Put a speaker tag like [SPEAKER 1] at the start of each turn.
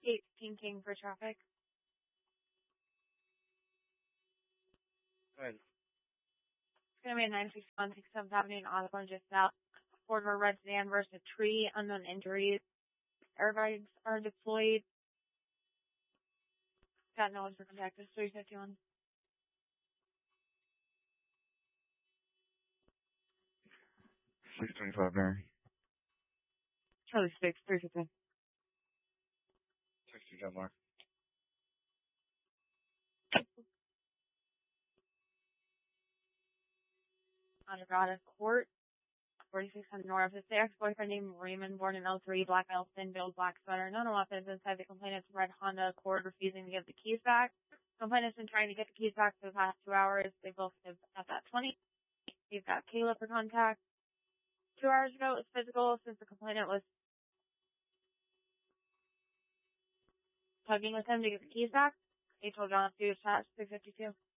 [SPEAKER 1] 18 King for traffic.
[SPEAKER 2] Good.
[SPEAKER 1] It's going to be a 961 67th Avenue in Osborne, just south. Four-door red sedan versus a tree, unknown injuries. Airbags are deployed. Got no one for contact. It's 351.
[SPEAKER 2] 625 Mary.
[SPEAKER 1] Charlie 6, 351.
[SPEAKER 2] 60 Denmark.
[SPEAKER 1] On Nevada Court, 4600 North. It's the ex-boyfriend named Raymond, born in 03, black male, thin build, black sweater. None of weapons inside the complainant's red Honda Accord, refusing to give the keys back. Complainant's been trying to get the keys back for the past 2 hours. They both live at that 20. We've got Kayla for contact. 2 hours ago, it was physical since the complainant was tugging with him to get the keys back. He told John to attach 652.